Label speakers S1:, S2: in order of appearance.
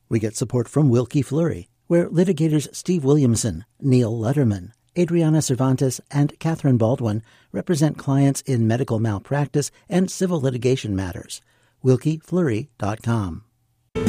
S1: We get support from Wilkie Fleury, where litigators Steve Williamson, Neil Letterman, Adriana Cervantes, and Catherine Baldwin represent clients in medical malpractice and civil litigation matters. WilkieFleury.com.